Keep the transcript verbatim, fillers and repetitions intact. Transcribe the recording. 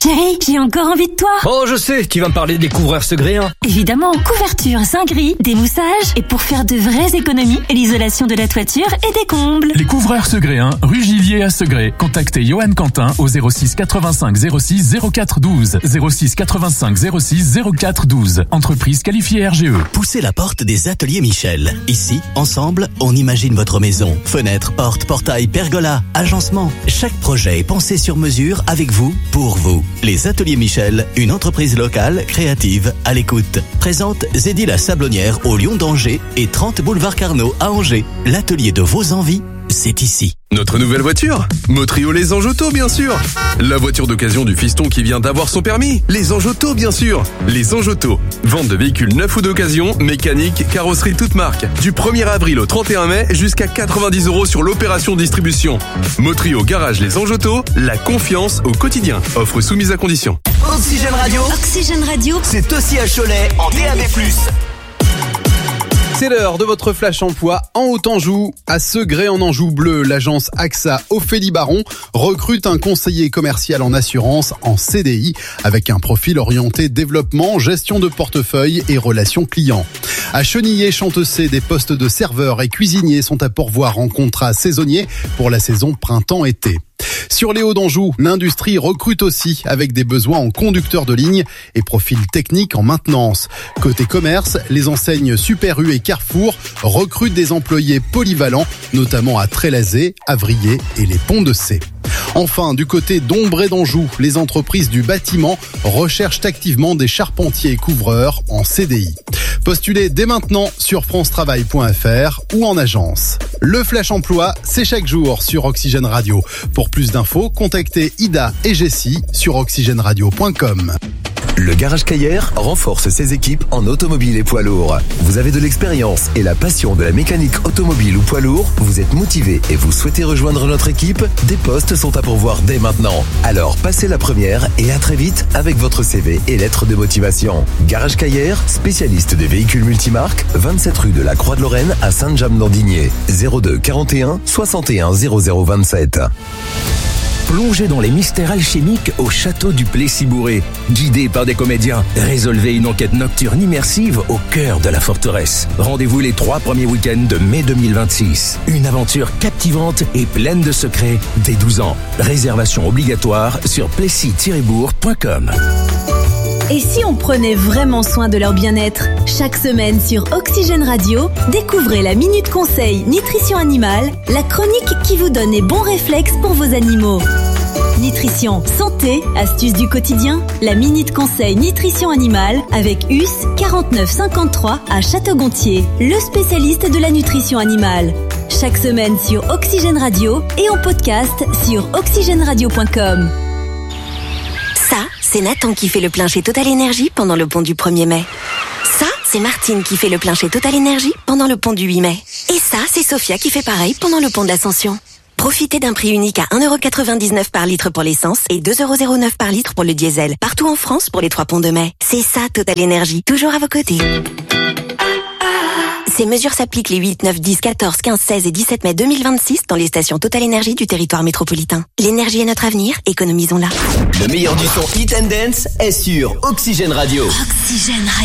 Chérie, j'ai encore envie de toi. Oh, je sais, tu vas me parler des couvreurs Segréen. Évidemment, couverture Saint-Gris, démoussage et pour faire de vraies économies, l'isolation de la toiture et des combles. Les couvreurs Segréen, rue Gillier à Segré. Contactez Johan Quentin au zéro six quatre-vingt-cinq zéro six zéro quatre douze. zéro six quatre-vingt-cinq zéro six zéro quatre douze. Entreprise qualifiée R G E. Poussez la porte des ateliers Michel. Ici, ensemble, on imagine votre maison. Fenêtres, portes, portails, pergolas, agencements. Chaque projet est pensé sur mesure avec vous, pour vous. Les ateliers Michel, une entreprise locale, créative, à l'écoute. Présente Zédie la Sablonnière au Lion d'Angers et trente boulevard Carnot à Angers. L'atelier de vos envies, c'est ici. Notre nouvelle voiture, Motrio Les Anges Auto, bien sûr. La voiture d'occasion du fiston qui vient d'avoir son permis. Les Anges Auto, bien sûr. Les Anges Auto. Vente de véhicules neufs ou d'occasion, mécanique, carrosserie toute marque. Du premier avril au trente et un mai, jusqu'à quatre-vingt-dix euros sur l'opération distribution. Motrio Garage Les Anges Auto, la confiance au quotidien. Offre soumise à condition. Oxygène Radio. Oxygène Radio. C'est aussi à Cholet en D A B plus. C'est l'heure de votre flash emploi en Haute-Anjou. À Segré en Anjou Bleu, l'agence A X A Ophélie Baron recrute un conseiller commercial en assurance en C D I avec un profil orienté développement, gestion de portefeuille et relations clients. À Chenillé-Chantecé, des postes de serveurs et cuisiniers sont à pourvoir en contrat saisonnier pour la saison printemps-été. Sur les Hauts-d'Anjou, l'industrie recrute aussi avec des besoins en conducteurs de ligne et profils techniques en maintenance. Côté commerce, les enseignes Super U et Carrefour recrutent des employés polyvalents, notamment à Trélazé, Avrier et les Ponts de C. Enfin, du côté d'Ombré d'Anjou, les entreprises du bâtiment recherchent activement des charpentiers et couvreurs en C D I. Postulez dès maintenant sur france travail point f r ou en agence. Le Flash Emploi, c'est chaque jour sur Oxygène Radio. Pour plus d'infos, contactez Ida et Jessie sur oxygène radio point com. Le Garage Caillère renforce ses équipes en automobile et poids lourd. Vous avez de l'expérience et la passion de la mécanique automobile ou poids lourd, vous êtes motivé et vous souhaitez rejoindre notre équipe, des postes sont à pourvoir dès maintenant. Alors passez la première et à très vite avec votre C V et lettre de motivation. Garage Caillère, spécialiste des véhicules multimarques, vingt-sept rue de la Croix de Lorraine à Saint-James-d'Andigné. zéro deux quarante et un soixante et un zéro zéro vingt-sept. Plongez dans les mystères alchimiques au château du Plessis-Bourré. Guidé par des comédiens, résolvez une enquête nocturne immersive au cœur de la forteresse. Rendez-vous les trois premiers week-ends de mai deux mille vingt-six. Une aventure captivante et pleine de secrets dès douze ans. Réservation obligatoire sur plessis tiret bourg point com. Et si on prenait vraiment soin de leur bien-être ? Chaque semaine sur Oxygène Radio, découvrez la Minute Conseil Nutrition Animale, la chronique qui vous donne les bons réflexes pour vos animaux. Nutrition, santé, astuces du quotidien, la Minute Conseil Nutrition Animale avec U S quarante-neuf cinquante-trois à Château-Gontier, le spécialiste de la nutrition animale. Chaque semaine sur Oxygène Radio et en podcast sur oxygène radio point com. Ça, c'est Nathan qui fait le plein chez Total Énergie pendant le pont du premier mai. Ça, c'est Martine qui fait le plein chez Total Énergie pendant le pont du huit mai. Et ça, c'est Sophia qui fait pareil pendant le pont de l'Ascension. Profitez d'un prix unique à un euro quatre-vingt-dix-neuf par litre pour l'essence et deux euros zéro neuf par litre pour le diesel. Partout en France pour les trois ponts de mai. C'est ça, Total Énergie. Toujours à vos côtés. Ces mesures s'appliquent les huit, neuf, dix, quatorze, quinze, seize et dix-sept mai deux mille vingt-six dans les stations Total Énergie du territoire métropolitain. L'énergie est notre avenir, économisons-la. Le meilleur du son Hit and Dance est sur Oxygène Radio. Oxygène Radio.